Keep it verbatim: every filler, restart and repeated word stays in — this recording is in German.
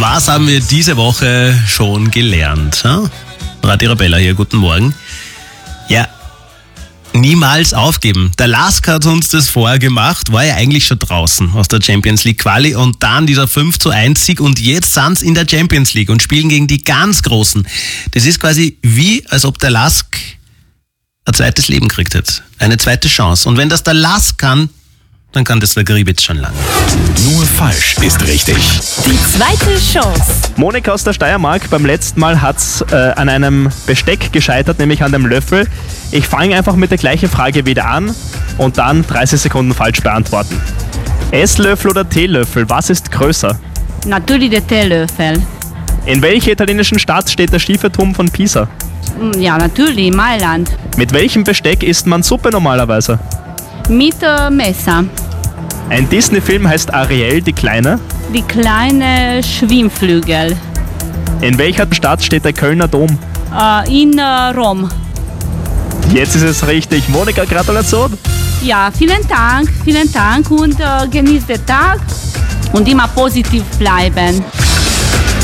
Was haben wir diese Woche schon gelernt? Ja? Radio Arabella hier, guten Morgen. Ja, niemals aufgeben. Der Lask hat uns das vorgemacht, war ja eigentlich schon draußen aus der Champions League Quali und dann dieser fünf zu eins Sieg und jetzt sind sie in der Champions League und spielen gegen die ganz Großen. Das ist quasi wie, als ob der Lask ein zweites Leben gekriegt hätte. Eine zweite Chance. Und wenn das der Lask kann, dann kann das der Gribitz schon lange. Nur falsch ist richtig. Die zweite Chance. Monika aus der Steiermark, beim letzten Mal hat es äh, an einem Besteck gescheitert, nämlich an dem Löffel. Ich fange einfach mit der gleichen Frage wieder an und dann dreißig Sekunden falsch beantworten. Esslöffel oder Teelöffel, was ist größer? Natürlich der Teelöffel. In welcher italienischen Stadt steht der schiefe Turm von Pisa? Ja, natürlich, Mailand. Mit welchem Besteck isst man Suppe normalerweise? Mit äh, Messer. Ein Disney-Film heißt Ariel, die Kleine. Die kleine Schwimmflügel. In welcher Stadt steht der Kölner Dom? Äh, in äh, Rom. Jetzt ist es richtig. Monika, Gratulation. Ja, vielen Dank, vielen Dank und äh, genießt den Tag und immer positiv bleiben.